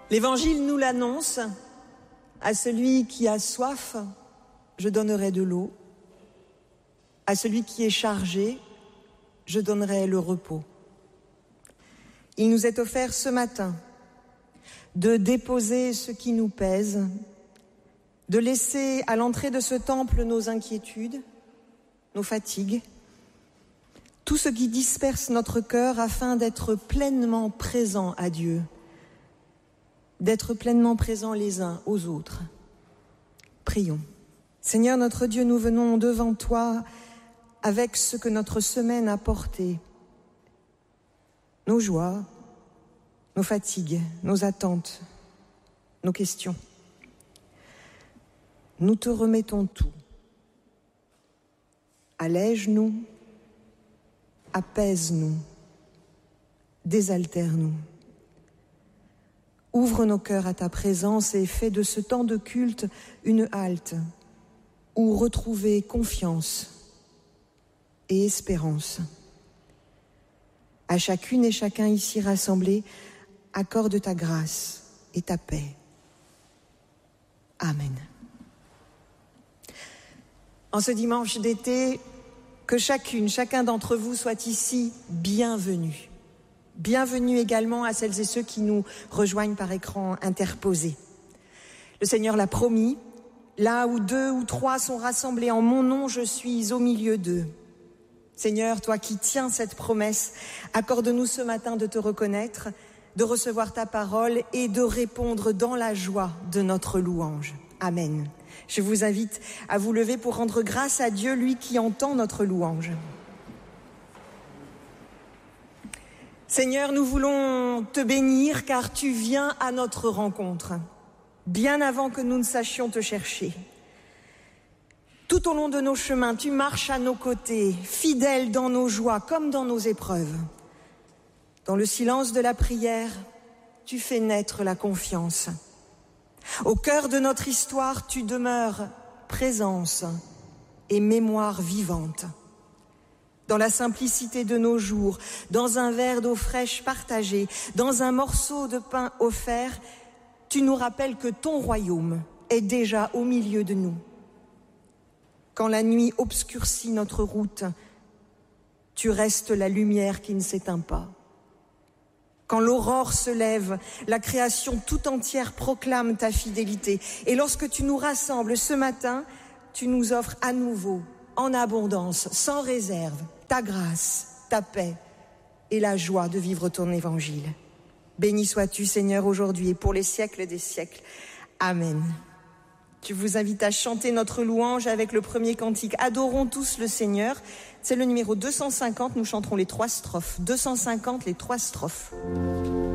L'Évangile nous l'annonce, à celui qui a soif, je donnerai de l'eau. À celui qui est chargé, je donnerai le repos. Il nous est offert ce matin de déposer ce qui nous pèse, de laisser à l'entrée de ce temple nos inquiétudes, nos fatigues, tout ce qui disperse notre cœur afin d'être pleinement présents à Dieu, d'être pleinement présents les uns aux autres. Prions. Seigneur notre Dieu, nous venons devant toi avec ce que notre semaine a porté, nos joies, nos fatigues, nos attentes, nos questions. Nous te remettons tout. Allège-nous, apaise-nous, désaltère-nous. Ouvre nos cœurs à ta présence et fais de ce temps de culte une halte où retrouver confiance et espérance. À chacune et chacun ici rassemblés, accorde ta grâce et ta paix. Amen. En ce dimanche d'été, que chacun d'entre vous soit ici bienvenu. Bienvenue également à celles et ceux qui nous rejoignent par écran interposé. Le Seigneur l'a promis, là où 2 ou 3 sont rassemblés en mon nom, je suis au milieu d'eux. Seigneur, toi qui tiens cette promesse, accorde-nous ce matin de te reconnaître, de recevoir ta parole et de répondre dans la joie de notre louange. Amen. Je vous invite à vous lever pour rendre grâce à Dieu, lui qui entend notre louange. Seigneur, nous voulons te bénir car tu viens à notre rencontre, bien avant que nous ne sachions te chercher. Tout au long de nos chemins, tu marches à nos côtés, fidèle dans nos joies comme dans nos épreuves. Dans le silence de la prière, tu fais naître la confiance. Au cœur de notre histoire, tu demeures présence et mémoire vivante. Dans la simplicité de nos jours, dans un verre d'eau fraîche partagée, dans un morceau de pain offert, tu nous rappelles que ton royaume est déjà au milieu de nous. Quand la nuit obscurcit notre route, tu restes la lumière qui ne s'éteint pas. Quand l'aurore se lève, la création tout entière proclame ta fidélité. Et lorsque tu nous rassembles ce matin, tu nous offres à nouveau, en abondance, sans réserve, ta grâce, ta paix et la joie de vivre ton évangile. Béni sois-tu, Seigneur, aujourd'hui et pour les siècles des siècles. Amen. Je vous invite à chanter notre louange avec le premier cantique. Adorons tous le Seigneur. C'est le numéro 250. Nous chanterons les 3 strophes. 250, les 3 strophes.